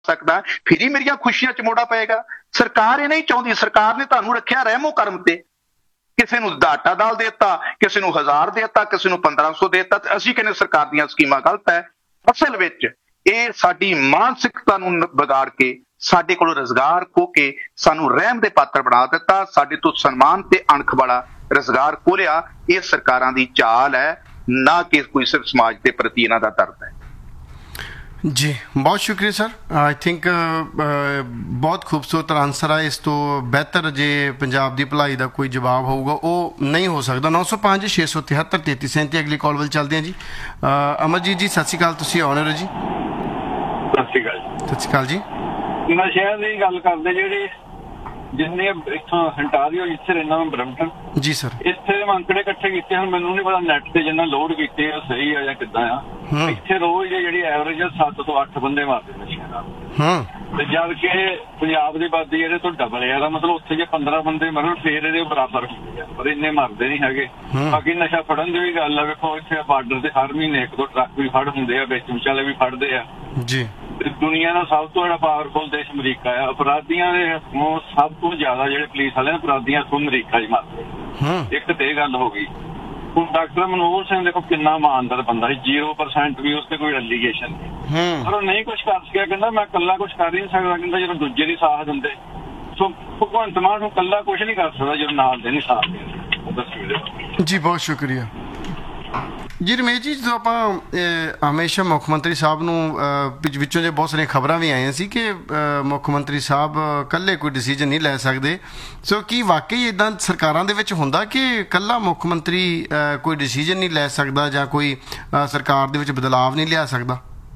ਸਕਦਾ, ਫਿਰ ਹੀ ਮੇਰੀਆਂ ਖੁਸ਼ੀਆਂ ਚ ਮੋੜਾ ਪਏਗਾ। ਸਰਕਾਰ ਇਹ ਨਹੀਂ ਚਾਹੁੰਦੀ, ਸਰਕਾਰ ਨੇ ਤੁਹਾਨੂੰ ਰੱਖਿਆ ਰਹਿਮੋ ਕਰਮ ਤੇ। ਕਿਸੇ ਨੂੰ ਆਟਾ ਦਾਲ ਦੇਤਾ, ਕਿਸੇ ਨੂੰ 1000 ਦੇਤਾ, ਕਿਸੇ ਨੂੰ 1500 ਦੇਤਾ, ਤੇ ਅਸੀਂ ਕਹਿੰਦੇ ਸਰਕਾਰ ਦੀਆਂ ਸਕੀਮਾਂ ਗਲਤ ਹੈ। ਅਸਲ ਵਿੱਚ ਇਹ ਸਾਡੀ ਮਾਨਸਿਕਤਾ ਨੂੰ ਵਿਗਾੜ ਕੇ ਸਾਡੇ ਕੋਲ ਰੁਜ਼ਗਾਰ ਖੋਹ ਕੇ ਸਾਨੂੰ ਰਹਿਮ ਦੇ ਪਾਤਰ ਬਣਾ ਦਿੱਤਾ, ਸਾਡੇ ਤੋਂ ਸਨਮਾਨ ਤੇ ਅਣਖ ਵਾਲਾ ਰੁਜ਼ਗਾਰ ਖੋਲਿਆ। ਇਹ ਸਰਕਾਰਾਂ ਦੀ ਚਾਲ ਹੈ, ਨਾ ਕਿ ਕੋਈ ਸਿਰਫ ਸਮਾਜ ਦੇ ਪ੍ਰਤੀ ਇਹਨਾਂ ਦਾ ਦਰਦ ਹੈ। ਜੀ ਬਹੁਤ ਸ਼ੁਕਰੀਆ ਸਰ। ਆਈ ਥਿੰਕ ਬਹੁਤ ਖੂਬਸੂਰਤ ਆਨਸਰ ਹੈ। ਇਸ ਤੋਂ ਬਿਹਤਰ ਜੇ ਪੰਜਾਬ ਦੀ ਭਲਾਈ ਦਾ ਕੋਈ ਜਵਾਬ ਹੋਊਗਾ ਉਹ ਨਹੀਂ ਹੋ ਸਕਦਾ। 905 673 3337 ਅਗਲੀ ਕਾਲ ਵੱਲ ਚੱਲਦੇ ਹਾਂ ਜੀ। ਅਮਰਜੀਤ ਜੀ ਸਤਿ ਸ਼੍ਰੀ ਅਕਾਲ, ਤੁਸੀਂ ਆਨਰ ਹੋ ਜੀ। ਸਤਿ ਸ਼੍ਰੀ ਅਕਾਲ। ਸਤਿ ਸ਼੍ਰੀ ਅਕਾਲ ਜੀ। ਨਸ਼ਿਆਂ ਦੀ ਗੱਲ ਕਰਦੇ ਜਿਹੜੇ ਜਿੰਨੇ ਇੱਥੋਂ ਹੰਟਾਰੀਓ ਜਿੱਥੇ ਰਹਿੰਦਾ ਮੈਂ ਬਰੈਂਪਟਨ ਜੀ ਸਰ, ਇੱਥੇ ਅੰਕੜੇ ਇਕੱਠੇ ਕੀਤੇ ਹੁਣ ਮੈਨੂੰ ਨਹੀਂ ਪਤਾ ਨੈਟ ਤੇ ਜਿੰਨਾ ਲੋਡ ਕੀਤੇ ਉਹ ਸਹੀ ਆ ਜਾਂ ਕਿੱਦਾਂ ਆ। ਇੱਥੇ ਰੋਜ਼ ਜਿਹੜੀ ਐਵਰੇਜ 7 ਤੋਂ 8 ਬੰਦੇ ਮਾਰਦੇ ਨਸ਼ਿਆਂ ਨਾਲ, ਤੇ ਜਦ ਕਿ ਪੰਜਾਬ ਦੀ ਆਬਾਦੀ ਜਿਹੜੇ ਤੋਂ ਡਬਲ ਆ, ਮਤਲਬ ਉੱਥੇ ਜੇ 15 ਬੰਦੇ ਮਰਨ ਫੇਰ ਇਹਦੇ ਬਰਾਬਰ ਹੁੰਦੇ ਆ, ਪਰ ਇੰਨੇ ਮਰਦੇ ਨਹੀਂ ਹੈਗੇ। ਬਾਕੀ ਨਸ਼ਾ ਫੜਨ ਦੀ ਵੀ ਗੱਲ ਆ, ਵੇਖੋ ਇੱਥੇ ਬਾਰਡਰ ਤੇ ਹਰ ਮਹੀਨੇ 1-2 ਟਰੱਕ ਵੀ ਫੜ ਹੁੰਦੇ ਆ, ਵਿੱਚ ਵਿਚਾਲੇ ਵੀ ਫੜਦੇ ਆ ਜੀ। ਦੁਨੀਆ ਦਾ ਸਭ ਤੋਂ ਜਿਹੜਾ ਪਾਵਰਫੁਲ ਦੇਸ਼ ਅਮਰੀਕਾ ਆ। ਅਪਰਾਧੀਆਂ ਦੇ ਸਭ ਤੋਂ ਜ਼ਿਆਦਾ ਜਿਹੜੇ ਪੁਲਿਸ ਵਾਲੇ ਅਪਰਾਧੀਆਂ ਤੋਂ ਅਮਰੀਕਾ ਹੀ ਮਾਰਦੇ। ਇੱਕ ਤੇ ਇਹ ਗੱਲ ਹੋ ਗਈ। ਹੁਣ ਡਾਕਟਰ ਮਨੋਹਰ ਸਿੰਘ ਦੇਖੋ ਕਿੰਨਾ ਇਮਾਨਦਾਰ ਬੰਦਾ ਸੀ, 0% ਵੀ ਉਸ ਤੇ ਕੋਈ ਐਲੀਗੇਸ਼ਨ ਨਹੀਂ, ਪਰ ਉਹ ਨਹੀਂ ਕੁਛ ਕਰ ਸਕਿਆ। ਕਹਿੰਦਾ ਮੈਂ ਇਕੱਲਾ ਕੁਛ ਕਰ ਹੀ ਨਹੀਂ ਸਕਦਾ, ਕਹਿੰਦਾ ਜਦੋਂ ਦੂਜੇ ਦੀ ਸਾਥ ਦਿੰਦੇ। ਸੋ ਭਗਵੰਤ ਮਾਨ ਨੂੰ ਇਕੱਲਾ ਕੁਛ ਨਹੀਂ ਕਰ ਸਕਦਾ ਜਦੋਂ ਨਾਲ ਦੇ ਨਹੀਂ ਸਾਥ ਦਿੰਦੇ। ਜੀ ਬਹੁਤ ਸ਼ੁਕਰੀਆ ਜੀ। ਰਮੇਸ਼ ਜੀ, ਜਦੋਂ ਆਪਾਂ ਹਮੇਸ਼ਾ ਮੁੱਖ ਮੰਤਰੀ ਸਾਹਿਬ ਨੂੰ ਵਿੱਚੋਂ ਜੇ ਬਹੁਤ ਸਾਰੀਆਂ ਖਬਰਾਂ ਵੀ ਆਈਆਂ ਸੀ ਕਿ ਮੁੱਖ ਮੰਤਰੀ ਸਾਹਿਬ ਇਕੱਲੇ ਕੋਈ ਡਿਸੀਜਨ ਨਹੀਂ ਲੈ ਸਕਦੇ, ਸੋ ਕੀ ਵਾਕਈ ਇੱਦਾਂ ਸਰਕਾਰਾਂ ਦੇ ਵਿੱਚ ਹੁੰਦਾ ਕਿ ਇਕੱਲਾ ਮੁੱਖ ਮੰਤਰੀ ਕੋਈ ਡਿਸੀਜਨ ਨਹੀਂ ਲੈ ਸਕਦਾ ਜਾਂ ਕੋਈ ਸਰਕਾਰ ਦੇ ਵਿੱਚ ਬਦਲਾਵ ਨਹੀਂ ਲਿਆ ਸਕਦਾ?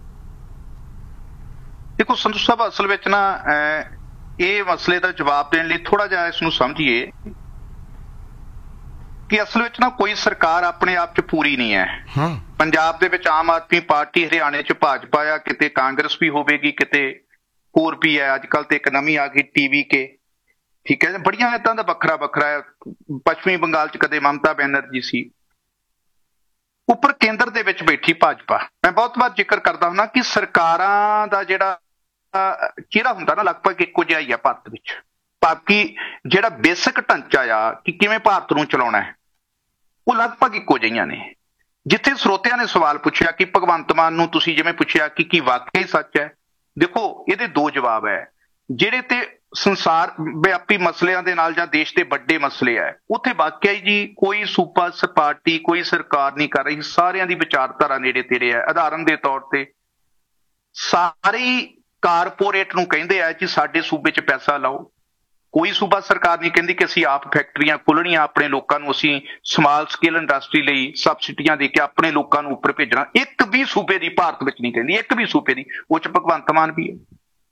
ਦੇਖੋ ਸੰਧੂ ਸਾਹਿਬ, ਅਸਲ ਵਿੱਚ ਨਾ ਇਹ ਮਸਲੇ ਦਾ ਜਵਾਬ ਦੇਣ ਲਈ ਥੋੜਾ ਜਿਹਾ ਇਸ ਨੂੰ ਸਮਝੀਏ ਕਿ ਅਸਲ ਵਿੱਚ ਨਾ ਕੋਈ ਸਰਕਾਰ ਆਪਣੇ ਆਪ 'ਚ ਪੂਰੀ ਨਹੀਂ ਹੈ। ਪੰਜਾਬ ਦੇ ਵਿੱਚ ਆਮ ਆਦਮੀ ਪਾਰਟੀ, ਹਰਿਆਣੇ 'ਚ ਭਾਜਪਾ ਆ, ਕਿਤੇ ਕਾਂਗਰਸ ਵੀ ਹੋਵੇਗੀ, ਕਿਤੇ ਹੋਰ ਵੀ ਹੈ। ਅੱਜ ਕੱਲ੍ਹ ਤੇ ਇੱਕ ਨਵੀਂ ਆ ਗਈ TVK, ਠੀਕ ਹੈ। ਬੜੀਆਂ ਏਦਾਂ ਦਾ ਵੱਖਰਾ ਵੱਖਰਾ ਹੈ। ਪੱਛਮੀ ਬੰਗਾਲ 'ਚ ਕਦੇ ਮਮਤਾ ਬੈਨਰਜੀ ਸੀ, ਉੱਪਰ ਕੇਂਦਰ ਦੇ ਵਿੱਚ ਬੈਠੀ ਭਾਜਪਾ। ਮੈਂ ਬਹੁਤ ਵਾਰ ਜ਼ਿਕਰ ਕਰਦਾ ਹੁੰਦਾ ਕਿ ਸਰਕਾਰਾਂ ਦਾ ਜਿਹੜਾ ਚਿਹਰਾ ਹੁੰਦਾ ਨਾ ਲਗਭਗ ਇੱਕੋ ਜਿਹਾ ਹੀ ਆ ਭਾਰਤ ਵਿੱਚ। ਬਾਕੀ ਜਿਹੜਾ ਬੇਸਿਕ ਢਾਂਚਾ ਆ ਕਿ ਕਿਵੇਂ ਭਾਰਤ ਨੂੰ ਚਲਾਉਣਾ ਹੈ, ਉਹ ਲਗਭਗ ਇੱਕੋ ਜਿਹੀਆਂ ਨੇ। ਜਿੱਥੇ ਸਰੋਤਿਆਂ ਨੇ ਸਵਾਲ ਪੁੱਛਿਆ ਕਿ ਭਗਵੰਤ ਮਾਨ ਨੂੰ ਤੁਸੀਂ ਜਿਵੇਂ ਪੁੱਛਿਆ ਕਿ ਕੀ ਵਾਕਈ ਸੱਚ ਹੈ, ਦੇਖੋ ਇਹਦੇ ਦੋ ਜਵਾਬ ਹੈ। ਜਿਹੜੇ ਤੇ ਸੰਸਾਰ ਵਿਆਪੀ ਮਸਲਿਆਂ ਦੇ ਨਾਲ ਜਾਂ ਦੇਸ਼ ਦੇ ਵੱਡੇ ਮਸਲੇ ਹੈ, ਉੱਥੇ ਵਾਕਿਆ ਹੀ ਜੀ ਕੋਈ ਸੂਬਾ ਪਾਰਟੀ, ਕੋਈ ਸਰਕਾਰ ਨਹੀਂ ਕਰ ਰਹੀ। ਸਾਰਿਆਂ ਦੀ ਵਿਚਾਰਧਾਰਾ ਨੇੜੇ ਤੇੜੇ ਹੈ। ਉਦਾਹਰਨ ਦੇ ਤੌਰ ਤੇ ਸਾਰੇ ਕਾਰਪੋਰੇਟ ਨੂੰ ਕਹਿੰਦੇ ਆ ਕਿ ਸਾਡੇ ਸੂਬੇ 'ਚ ਪੈਸਾ ਲਾਓ। ਕੋਈ ਸੂਬਾ ਸਰਕਾਰ ਨਹੀਂ ਕਹਿੰਦੀ ਕਿ ਅਸੀਂ ਆਪ ਫੈਕਟਰੀਆਂ ਖੋਲ੍ਹਣੀਆਂ, ਆਪਣੇ ਲੋਕਾਂ ਨੂੰ ਅਸੀਂ ਸਮਾਲ ਸਕੇਲ ਇੰਡਸਟਰੀ ਲਈ ਸਬਸਿਡੀਆਂ ਦੇ ਕੇ ਆਪਣੇ ਲੋਕਾਂ ਨੂੰ ਉੱਪਰ ਭੇਜਣਾ। ਇੱਕ ਵੀ ਸੂਬੇ ਦੀ ਭਾਰਤ ਵਿੱਚ ਨਹੀਂ ਕਹਿੰਦੀ, ਇੱਕ ਵੀ ਸੂਬੇ ਦੀ। ਉਹ 'ਚ ਭਗਵੰਤ ਮਾਨ ਵੀ ਹੈ।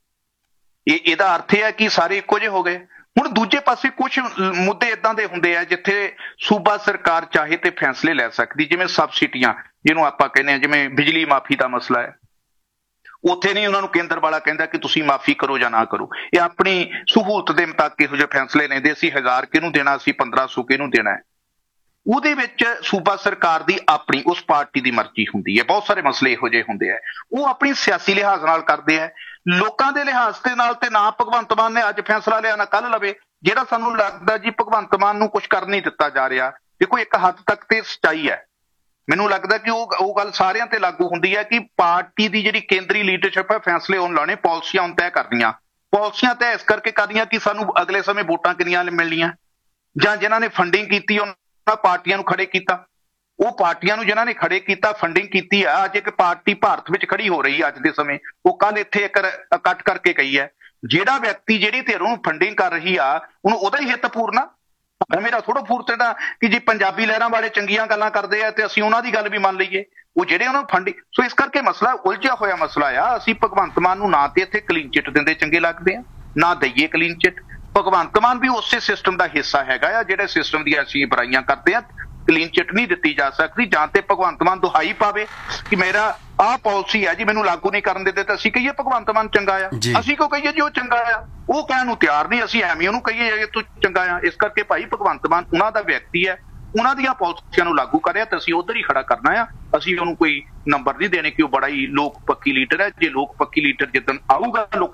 ਇਹਦਾ ਅਰਥ ਇਹ ਹੈ ਕਿ ਸਾਰੇ ਇੱਕੋ ਜਿਹੇ ਹੋ ਗਏ। ਹੁਣ ਦੂਜੇ ਪਾਸੇ ਕੁਝ ਮੁੱਦੇ ਏਦਾਂ ਦੇ ਹੁੰਦੇ ਆ ਜਿੱਥੇ ਸੂਬਾ ਸਰਕਾਰ ਚਾਹੇ ਤੇ ਫੈਸਲੇ ਲੈ ਸਕਦੀ, ਜਿਵੇਂ ਸਬਸਿਡੀਆਂ ਜਿਹਨੂੰ ਆਪਾਂ ਕਹਿੰਦੇ ਹਾਂ, ਜਿਵੇਂ ਬਿਜਲੀ ਮਾਫੀ ਦਾ ਮਸਲਾ ਹੈ। ਉੱਥੇ ਨਹੀਂ ਉਹਨਾਂ ਨੂੰ ਕੇਂਦਰ ਵਾਲਾ ਕਹਿੰਦਾ ਕਿ ਤੁਸੀਂ ਮਾਫੀ ਕਰੋ ਜਾਂ ਨਾ ਕਰੋ। ਇਹ ਆਪਣੀ ਸਹੂਲਤ ਦੇ ਮੁਤਾਬਕ ਇਹੋ ਜਿਹੇ ਫੈਸਲੇ ਲੈਂਦੇ। ਅਸੀਂ 1000 ਕਿਹਨੂੰ ਦੇਣਾ, ਅਸੀਂ 1500 ਕਿਹਨੂੰ ਦੇਣਾ ਹੈ। ਉਹਦੇ ਵਿੱਚ ਸੂਬਾ ਸਰਕਾਰ ਦੀ ਆਪਣੀ ਉਸ ਪਾਰਟੀ ਦੀ ਮਰਜ਼ੀ ਹੁੰਦੀ ਹੈ। ਬਹੁਤ ਸਾਰੇ ਮਸਲੇ ਇਹੋ ਜਿਹੇ ਹੁੰਦੇ ਆ, ਉਹ ਆਪਣੀ ਸਿਆਸੀ ਲਿਹਾਜ਼ ਨਾਲ ਕਰਦੇ ਆ। ਲੋਕਾਂ ਦੇ ਲਿਹਾਜ਼ ਦੇ ਨਾਲ ਤੇ ਨਾ ਭਗਵੰਤ ਮਾਨ ਨੇ ਅੱਜ ਫੈਸਲਾ ਲਿਆ ਨਾ ਕੱਲ ਲਵੇ। ਜਿਹੜਾ ਸਾਨੂੰ ਲੱਗਦਾ ਜੀ ਭਗਵੰਤ ਮਾਨ ਨੂੰ ਕੁਛ ਕਰ ਨਹੀਂ ਦਿੱਤਾ ਜਾ ਰਿਹਾ, ਦੇਖੋ ਇੱਕ ਹੱਦ ਤੱਕ ਤੇ ਸੱਚਾਈ ਹੈ। ਮੈਨੂੰ ਲੱਗਦਾ ਕਿ ਉਹ ਗੱਲ ਸਾਰਿਆਂ ਤੇ ਲਾਗੂ ਹੁੰਦੀ ਹੈ ਕਿ ਪਾਰਟੀ ਦੀ ਜਿਹੜੀ ਕੇਂਦਰੀ ਲੀਡਰਸ਼ਿਪ ਹੈ, ਫੈਸਲੇ ਹੋਣ ਲਾਣੇ, ਪਾਲਿਸੀਆਂ ਹੁਣ ਤੈਅ ਕਰਦੀਆਂ। ਪਾਲਿਸੀਆਂ ਤੈਅ ਇਸ ਕਰਕੇ ਕਰਦੀਆਂ ਕਿ ਸਾਨੂੰ ਅਗਲੇ ਸਮੇਂ ਵੋਟਾਂ ਕਿੰਨੀਆਂ ਮਿਲਣੀਆਂ, ਜਾਂ ਜਿਨ੍ਹਾਂ ਨੇ ਫੰਡਿੰਗ ਕੀਤੀ ਉਹਨਾਂ ਪਾਰਟੀਆਂ ਨੂੰ ਖੜੇ ਕੀਤਾ। ਉਹ ਪਾਰਟੀਆਂ ਨੂੰ ਜਿਨ੍ਹਾਂ ਨੇ ਖੜੇ ਕੀਤਾ, ਫੰਡਿੰਗ ਕੀਤੀ ਆ। ਅੱਜ ਇੱਕ ਪਾਰਟੀ ਭਾਰਤ ਵਿੱਚ ਖੜੀ ਹੋ ਰਹੀ ਹੈ ਅੱਜ ਦੇ ਸਮੇਂ, ਉਹ ਕੱਲ ਇੱਥੇ ਇੱਕ ਇਕੱਠ ਕਰਕੇ ਗਈ ਹੈ। ਜਿਹੜਾ ਵਿਅਕਤੀ ਜਿਹੜੀ ਧਿਰ ਨੂੰ ਫੰਡਿੰਗ ਕਰ ਰਹੀ ਆ, ਉਹਨੂੰ ਉਹਦਾ ਹੀ ਹਿੱਤ ਪੂਰਨਾ। ਮੇਰਾ ਥੋੜਾ ਫੂਰਤਣਾ ਕਿ ਜੇ ਪੰਜਾਬੀ ਲਹਿਰਾਂ ਵਾਲੇ ਚੰਗੀਆਂ ਗੱਲਾਂ ਕਰਦੇ ਆ ਤੇ ਅਸੀਂ ਉਹਨਾਂ ਦੀ ਗੱਲ ਵੀ ਮੰਨ ਲਈਏ, ਉਹ ਜਿਹੜੇ ਉਹਨਾਂ ਨੂੰ ਫੰਡਿੰਗ। ਸੋ ਇਸ ਕਰਕੇ ਮਸਲਾ ਉਲਝਿਆ ਹੋਇਆ ਮਸਲਾ ਆ। ਅਸੀਂ ਭਗਵੰਤ ਮਾਨ ਨੂੰ ਨਾ ਤੇ ਇੱਥੇ ਕਲੀਨ ਚਿੱਟ ਦਿੰਦੇ ਚੰਗੇ ਲੱਗਦੇ ਆ, ਨਾ ਦਈਏ ਕਲੀਨ ਚਿੱਟ। ਭਗਵੰਤ ਮਾਨ ਵੀ ਉਸੇ ਸਿਸਟਮ ਦਾ ਹਿੱਸਾ ਹੈਗਾ ਆ ਜਿਹੜੇ ਸਿਸਟਮ ਦੀਆਂ ਅਸੀਂ ਬੁਰਾਈਆਂ ਕਰਦੇ ਆ। ਕਲੀਨ ਚਿੱਟ ਨਹੀਂ ਦਿੱਤੀ ਜਾ ਸਕਦੀ। ਜਾਂ ਤੇ ਭਗਵੰਤ ਮਾਨ ਦੁਹਾਈ ਪਾਵੇ ਕਿ ਮੇਰਾ ਆਹ ਪਾਲਿਸੀ ਹੈ ਜੀ, ਮੈਨੂੰ ਲਾਗੂ ਨਹੀਂ ਕਰਨ ਦਿੰਦੇ, ਤਾਂ ਅਸੀਂ ਕਹੀਏ ਭਗਵੰਤ ਮਾਨ ਚੰਗਾ ਆ। ਅਸੀਂ ਕਿਉਂ ਕਹੀਏ ਜੀ ਉਹ ਚੰਗਾ ਆ? ਉਹ ਕਹਿਣ ਨੂੰ ਤਿਆਰ ਨਹੀਂ, ਅਸੀਂ ਐਵੇਂ ਉਹਨੂੰ ਕਹੀਏ ਤੂੰ ਚੰਗਾ ਆ। ਇਸ ਕਰਕੇ ਭਾਈ ਭਗਵੰਤ ਮਾਨ ਉਹਨਾਂ ਦਾ ਵਿਅਕਤੀ ਹੈ, ਉਹਨਾਂ ਦੀਆਂ ਪਾਲਿਸੀਆਂ ਨੂੰ ਲਾਗੂ ਕਰਿਆ ਤੇ ਅਸੀਂ ਉਧਰ ਹੀ ਖੜਾ ਕਰਨਾ ਆ। ਅਸੀਂ ਉਹਨੂੰ ਕੋਈ ਨੰਬਰ ਨਹੀਂ ਦੇਣੇ ਕਿ ਉਹ ਬੜਾ ਹੀ ਲੋਕ ਪੱਖੀ ਲੀਡਰ ਹੈ। ਜੇ ਲੋਕ ਪੱਖੀ ਲੀਡਰ ਜਿੱਦਣ ਆਊਗਾ